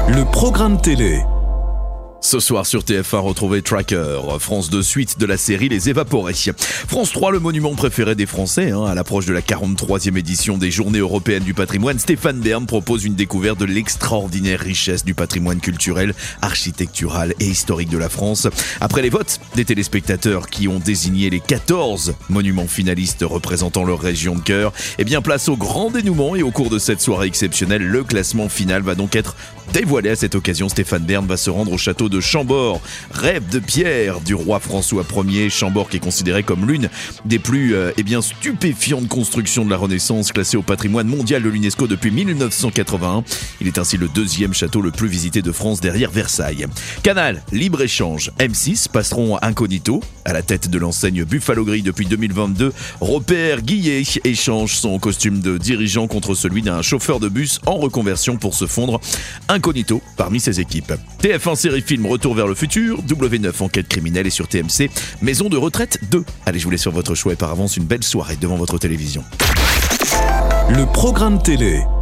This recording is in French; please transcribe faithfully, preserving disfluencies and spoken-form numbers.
Le programme télé. Ce soir sur T F un, retrouvez Tracker, France deux suite de la série Les Évaporés. France trois, le monument préféré des Français, hein, à l'approche de la quarante-troisième édition des Journées européennes du patrimoine, Stéphane Bern propose une découverte de l'extraordinaire richesse du patrimoine culturel, architectural et historique de la France. Après les votes des téléspectateurs qui ont désigné les quatorze monuments finalistes représentant leur région de cœur, eh bien place au grand dénouement, et au cours de cette soirée exceptionnelle, le classement final va donc être dévoilé. À cette occasion, Stéphane Bern va se rendre au château de Chambord, rêve de pierre du roi François Ier. Chambord qui est considéré comme l'une des plus euh, eh bien, stupéfiantes constructions de la Renaissance, classée au patrimoine mondial de l'UNESCO depuis mille neuf cent quatre-vingt-un. Il est ainsi le deuxième château le plus visité de France derrière Versailles. Canal, libre-échange, M six passeront incognito. À la tête de l'enseigne Buffalo Grill depuis deux mille vingt-deux, Robert Guillet échange son costume de dirigeant contre celui d'un chauffeur de bus en reconversion pour se fondre incognito parmi ses équipes. T F un série film Retour vers le futur, W neuf enquête criminelle, et sur T M C, Maison de retraite deux. Allez, je vous laisse sur votre choix et par avance une belle soirée devant votre télévision. Le programme télé.